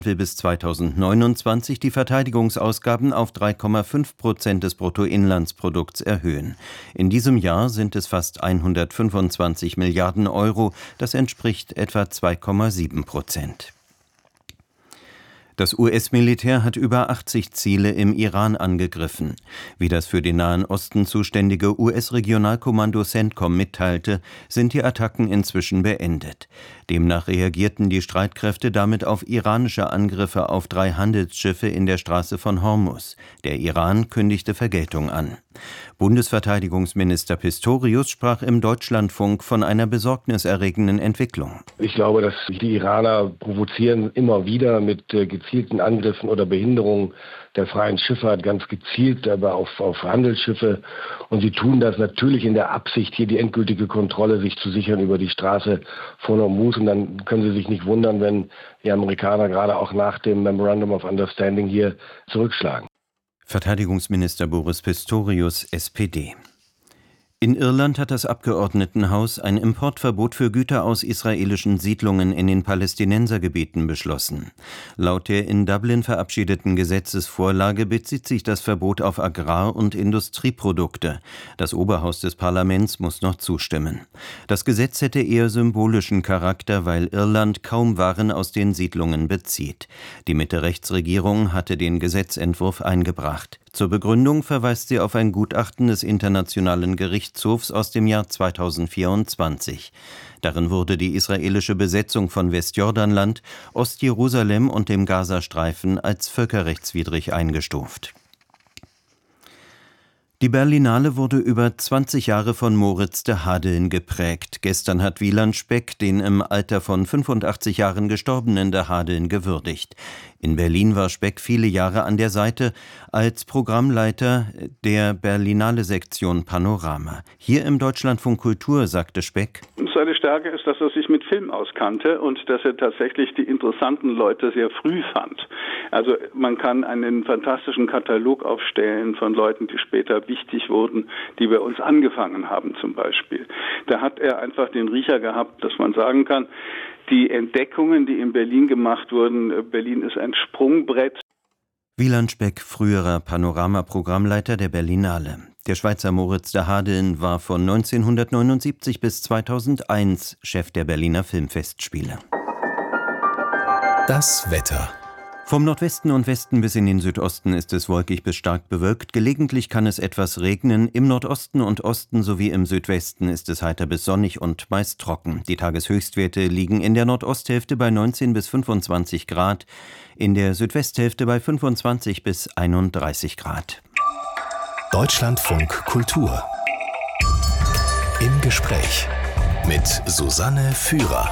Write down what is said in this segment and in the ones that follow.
will bis 2029 die Verteidigungsausgaben auf 3,5% des Bruttoinlandsprodukts erhöhen. In diesem Jahr sind es fast 125 Milliarden Euro, das entspricht etwa 2,7%. Das US-Militär hat über 80 Ziele im Iran angegriffen. Wie das für den Nahen Osten zuständige US-Regionalkommando CENTCOM mitteilte, sind die Attacken inzwischen beendet. Demnach reagierten die Streitkräfte damit auf iranische Angriffe auf 3 Handelsschiffe in der Straße von Hormuz. Der Iran kündigte Vergeltung an. Bundesverteidigungsminister Pistorius sprach im Deutschlandfunk von einer besorgniserregenden Entwicklung. Ich glaube, dass die Iraner provozieren immer wieder mit gezielten Angriffen oder Behinderungen der freien Schifffahrt, ganz gezielt aber auf Handelsschiffe. Und sie tun das natürlich in der Absicht, hier die endgültige Kontrolle sich zu sichern über die Straße von Hormuz. Und dann können Sie sich nicht wundern, wenn die Amerikaner gerade auch nach dem Memorandum of Understanding hier zurückschlagen. Verteidigungsminister Boris Pistorius, SPD. In Irland hat das Abgeordnetenhaus ein Importverbot für Güter aus israelischen Siedlungen in den Palästinensergebieten beschlossen. Laut der in Dublin verabschiedeten Gesetzesvorlage bezieht sich das Verbot auf Agrar- und Industrieprodukte. Das Oberhaus des Parlaments muss noch zustimmen. Das Gesetz hätte eher symbolischen Charakter, weil Irland kaum Waren aus den Siedlungen bezieht. Die Mitte-Rechts-Regierung hatte den Gesetzentwurf eingebracht. Zur Begründung verweist sie auf ein Gutachten des Internationalen Gerichtshofs aus dem Jahr 2024. Darin wurde die israelische Besetzung von Westjordanland, Ostjerusalem und dem Gazastreifen als völkerrechtswidrig eingestuft. Die Berlinale wurde über 20 Jahre von Moritz de Hadeln geprägt. Gestern hat Wieland Speck den im Alter von 85 Jahren gestorbenen de Hadeln gewürdigt. In Berlin war Speck viele Jahre an der Seite als Programmleiter der Berlinale-Sektion Panorama. Hier im Deutschlandfunk Kultur sagte Speck: Seine Stärke ist, dass er sich mit Film auskannte und dass er tatsächlich die interessanten Leute sehr früh fand. Also man kann einen fantastischen Katalog aufstellen von Leuten, die später wichtig wurden, die bei uns angefangen haben zum Beispiel. Da hat er einfach den Riecher gehabt, dass man sagen kann, die Entdeckungen, die in Berlin gemacht wurden, Berlin ist ein Sprungbrett. Wieland Speck, früherer Panorama-Programmleiter der Berlinale. Der Schweizer Moritz de Hadeln war von 1979 bis 2001 Chef der Berliner Filmfestspiele. Das Wetter. Vom Nordwesten und Westen bis in den Südosten ist es wolkig bis stark bewölkt. Gelegentlich kann es etwas regnen. Im Nordosten und Osten sowie im Südwesten ist es heiter bis sonnig und meist trocken. Die Tageshöchstwerte liegen in der Nordosthälfte bei 19 bis 25 Grad, in der Südwesthälfte bei 25 bis 31 Grad. Deutschlandfunk Kultur. Im Gespräch mit Susanne Führer.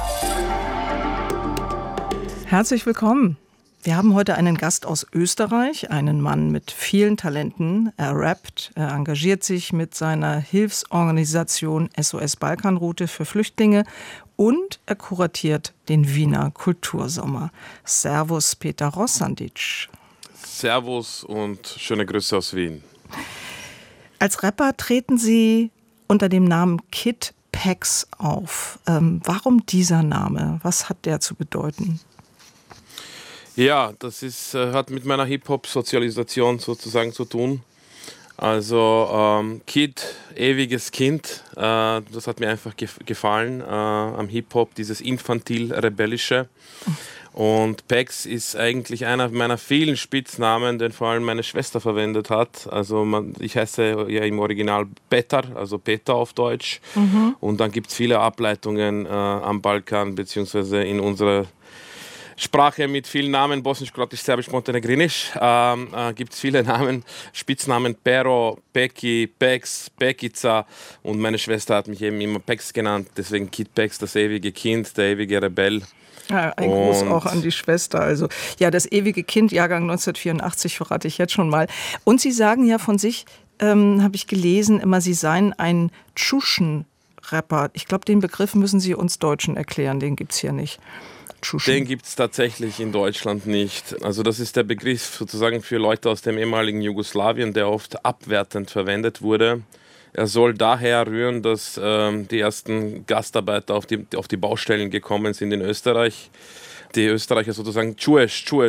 Herzlich willkommen. Wir haben heute einen Gast aus Österreich, einen Mann mit vielen Talenten. Er rappt, er engagiert sich mit seiner Hilfsorganisation SOS Balkanroute für Flüchtlinge und er kuratiert den Wiener Kultursommer. Servus Peter Rossandic. Servus und schöne Grüße aus Wien. Als Rapper treten Sie unter dem Namen Kid Pex auf. Warum dieser Name? Was hat der zu bedeuten? Ja, das hat mit meiner Hip-Hop-Sozialisation sozusagen zu tun. Also Kid, ewiges Kind, das hat mir einfach gefallen am Hip-Hop, dieses infantil-rebellische. Und Pex ist eigentlich einer meiner vielen Spitznamen, den vor allem meine Schwester verwendet hat. Also ich heiße ja im Original Petar, also Peter auf Deutsch. Mhm. Und dann gibt es viele Ableitungen am Balkan, beziehungsweise in unserer Sprache mit vielen Namen, bosnisch, kroatisch, serbisch, montenegrinisch, gibt es viele Namen, Spitznamen Pero, Peki, Pex, Pekica und meine Schwester hat mich eben immer Pex genannt, deswegen Kid Pex, das ewige Kind, der ewige Rebell. Ja, ein Gruß auch an die Schwester. Also ja, das ewige Kind, Jahrgang 1984, verrate ich jetzt schon mal. Und Sie sagen ja von sich, habe ich gelesen, immer Sie seien ein Tschuschen-Rapper. Ich glaube, den Begriff müssen Sie uns Deutschen erklären, den gibt es hier nicht. Tschuschen. Den gibt es tatsächlich in Deutschland nicht. Also das ist der Begriff sozusagen für Leute aus dem ehemaligen Jugoslawien, der oft abwertend verwendet wurde. Er soll daher rühren, dass die ersten Gastarbeiter auf die Baustellen gekommen sind in Österreich die Österreicher sozusagen Jewish